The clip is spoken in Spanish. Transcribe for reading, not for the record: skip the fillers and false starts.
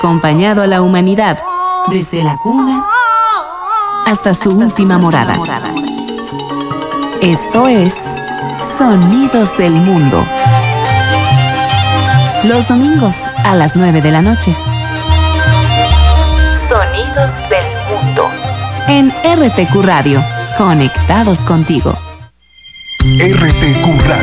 acompañado a la humanidad desde la cuna hasta su última morada. Esto es Sonidos del Mundo. Los domingos a las 9 de la noche. Sonidos del Mundo. En RTQ Radio. Conectados contigo. RTQ Radio.